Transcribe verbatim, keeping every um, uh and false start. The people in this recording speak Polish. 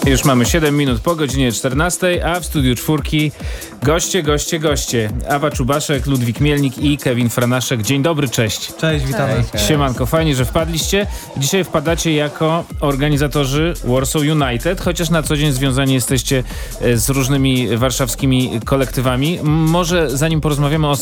Już mamy siedem minut po godzinie czternastej, a w studiu czwórki goście, goście, goście. Awa Czubaszek, Ludwik Mielnik i Kevin Franaszek. Dzień dobry, cześć. Cześć, witamy. Cześć. Siemanko, fajnie, że wpadliście. Dzisiaj wpadacie jako organizatorzy Warsaw United, chociaż na co dzień związani jesteście z różnymi warszawskimi kolektywami. Może zanim porozmawiamy o